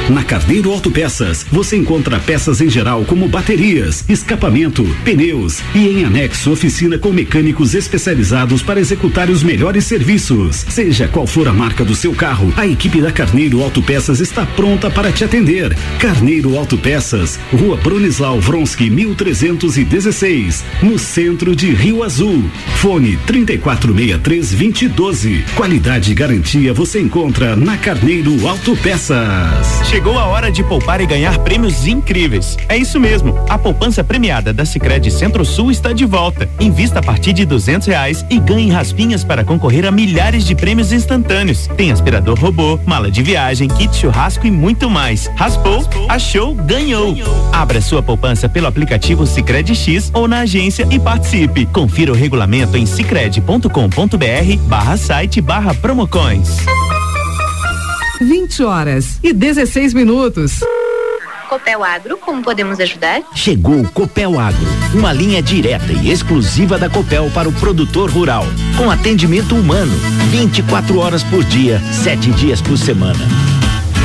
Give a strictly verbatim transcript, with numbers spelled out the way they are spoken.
Na Carneiro Autopeças, você encontra peças em geral como baterias, escapamento, pneus e em anexo oficina com mecânicos especializados para executar os melhores serviços. Seja qual for a marca do seu carro, a equipe da Carneiro Autopeças está pronta para te atender. Carneiro Autopeças, Rua Bronislau Vronsky mil trezentos e dezesseis, no centro de Rio Azul. Fone trinta e quatro sessenta e três, vinte e doze. Qualidade e garantia você encontra na Carneiro Autopeças. Chegou a hora de poupar e ganhar prêmios incríveis. É isso mesmo. A poupança premiada da Sicredi Centro-Sul está de volta. Invista a partir de duzentos reais e ganhe raspinhas para concorrer a milhares de prêmios instantâneos. Tem aspirador robô, mala de viagem, kit churrasco e muito mais. Raspou, achou, ganhou. Abra sua poupança pelo aplicativo Sicredi X ou na agência e participe. Confira o regulamento em sicredi ponto com ponto br barra site barra promocões. vinte horas e dezesseis minutos. Copel Agro, como podemos ajudar? Chegou o Copel Agro, uma linha direta e exclusiva da Copel para o produtor rural, com atendimento humano, vinte e quatro horas por dia, sete dias por semana.